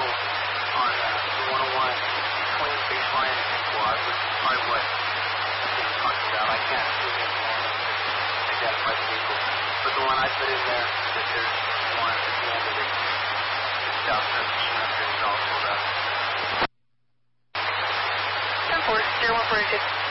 on the 101 between baseline and quad, which is probably what I'm talking about. I can't see it and identify the vehicle. But the one I put in there, that there's one at the end of it, south transition up here is all pulled up. 10-4, 0146.